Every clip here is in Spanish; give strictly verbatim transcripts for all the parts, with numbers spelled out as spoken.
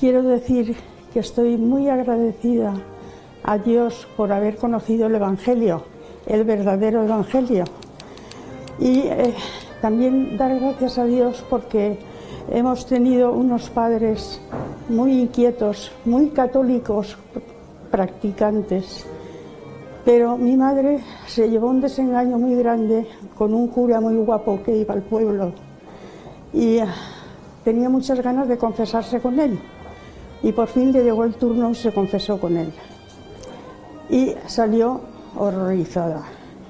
quiero decir que estoy muy agradecida a Dios por haber conocido el Evangelio, el verdadero Evangelio. Y eh, también dar gracias a Dios porque hemos tenido unos padres muy inquietos, muy católicos, practicantes. Pero mi madre se llevó un desengaño muy grande con un cura muy guapo que iba al pueblo y tenía muchas ganas de confesarse con él. Y por fin le llegó el turno y se confesó con él. Y salió horrorizada.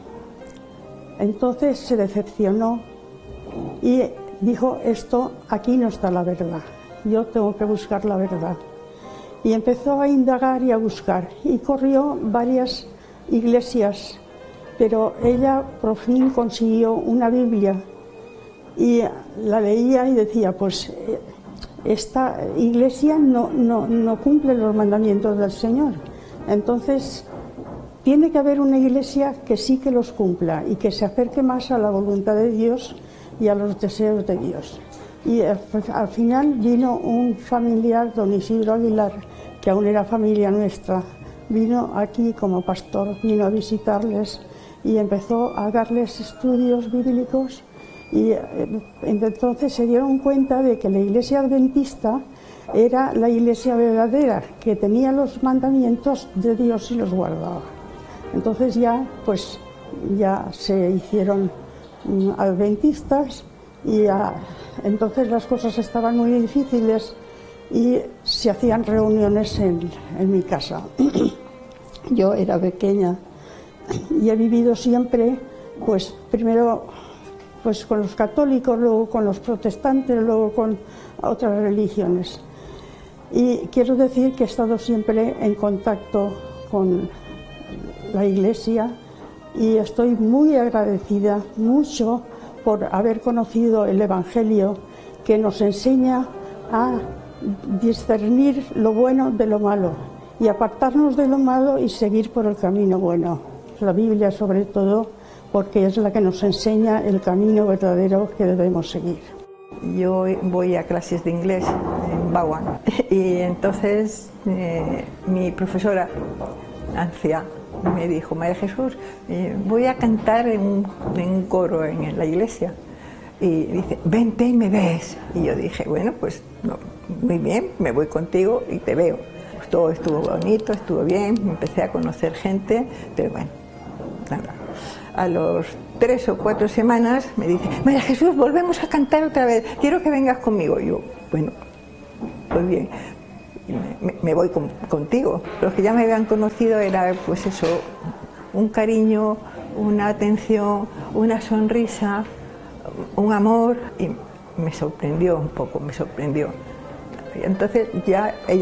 Entonces se decepcionó y dijo, esto, aquí no está la verdad, yo tengo que buscar la verdad. Y empezó a indagar y a buscar, y corrió varias iglesias, pero ella por fin consiguió una Biblia, y la leía y decía, pues esta iglesia no, no, no cumple los mandamientos del Señor, entonces tiene que haber una iglesia que sí que los cumpla y que se acerque más a la voluntad de Dios y a los deseos de Dios. Y al, al final vino un familiar, don Isidro Aguilar, que aún era familia nuestra, vino aquí como pastor, vino a visitarles y empezó a darles estudios bíblicos, y entonces se dieron cuenta de que la iglesia adventista era la iglesia verdadera, que tenía los mandamientos de Dios y los guardaba. Entonces ya, pues, ya se hicieron adventistas y ya, entonces las cosas estaban muy difíciles y se hacían reuniones en, en mi casa. Yo era pequeña y he vivido siempre, pues, primero pues con los católicos, luego con los protestantes, luego con otras religiones. Y quiero decir que he estado siempre en contacto con la Iglesia y estoy muy agradecida, mucho, por haber conocido el Evangelio, que nos enseña a discernir lo bueno de lo malo y apartarnos de lo malo y seguir por el camino bueno. La Biblia, sobre todo, porque es la que nos enseña el camino verdadero que debemos seguir. Yo voy a clases de inglés en Bowen y entonces eh, mi profesora, Ancia, me dijo, María Jesús, eh, voy a cantar en un, en un coro en la iglesia. Y dice, vente y me ves. Y yo dije, bueno, pues no, muy bien, me voy contigo y te veo. Pues todo estuvo bonito, estuvo bien, empecé a conocer gente, pero bueno, nada. A los tres o cuatro semanas me dice, María Jesús, volvemos a cantar otra vez, quiero que vengas conmigo. Y yo, bueno, pues bien. Me, me voy con, contigo. Los que ya me habían conocido era, pues eso, un cariño, una atención, una sonrisa, un amor, y me sorprendió un poco, me sorprendió. Y entonces ya ella